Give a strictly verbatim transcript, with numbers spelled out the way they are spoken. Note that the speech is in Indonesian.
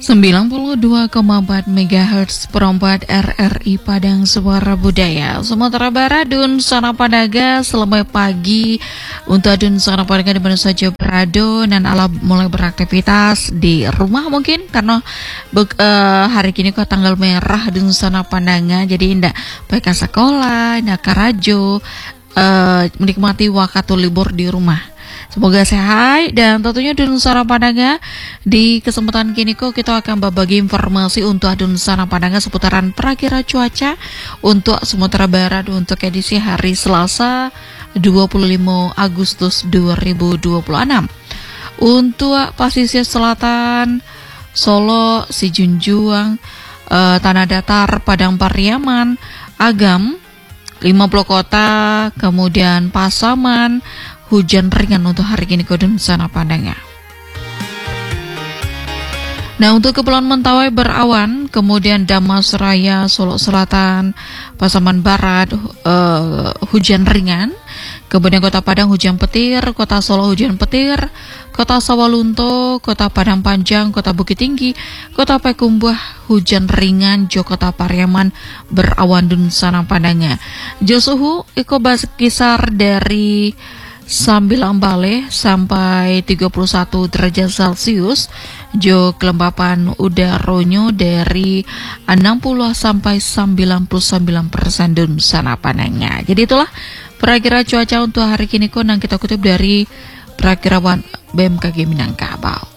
sembilan puluh dua koma empat megahertz perempat R R I Padang Suara Budaya Sumatera Barat. Dun Sana Padaga, selamat pagi untuk Dun Sana Padaga di mana saja berada dan ala mulai beraktivitas di rumah mungkin karena uh, hari ini kok tanggal merah Dun Sana Padaga, jadi indah baik sekolah, indah karajo uh, menikmati waktu libur di rumah. Semoga sehat dan tentunya Dun Sana Padaga di kesempatan kini kok kita akan berbagi informasi untuk Dun Sana Padaga seputaran perakiraan cuaca untuk Sumatera Barat untuk edisi hari Selasa dua puluh lima Agustus dua ribu dua puluh enam. Untuk pesisir selatan Solo, Sijunjuang, eh, Tanah Datar, Padang Pariaman, Agam, lima puluh kota, kemudian Pasaman, hujan ringan untuk hari ini ke Dun Sana Padaga. Nah, untuk Kepulauan Mentawai berawan, kemudian Damas Raya, Solo Selatan, Pasaman Barat, uh, hujan ringan, kemudian Kota Padang hujan petir, Kota Solo hujan petir, Kota Sawalunto, Kota Padang Panjang, Kota Bukit Tinggi, Kota Payakumbuh hujan ringan, Kota Pariaman berawan Dun Sana Padaga. Jo suhu iko kisar dari sembilan balik sampai tiga puluh satu derajat Celcius. Jo kelembapan udaranya dari enam puluh sampai sembilan puluh sembilan persen Dun Sana Padaga. Jadi itulah perakiraan cuaca untuk hari ini konang kita kutip dari perakiraan B M K G Minangkabau.